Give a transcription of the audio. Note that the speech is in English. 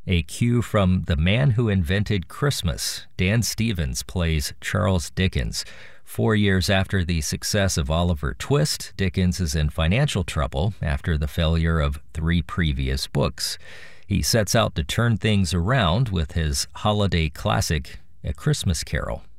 A cue from The Man Who Invented Christmas. Dan Stevens plays Charles Dickens. 4 years after the success of Oliver Twist, Dickens is in financial trouble after the failure of 3 previous books. He sets out to turn things around with his holiday classic, A Christmas Carol.